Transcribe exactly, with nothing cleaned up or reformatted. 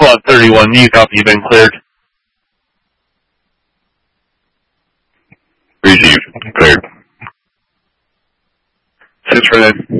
Lot thirty-one, you copy, you've been cleared. Received. Cleared. Six for nine.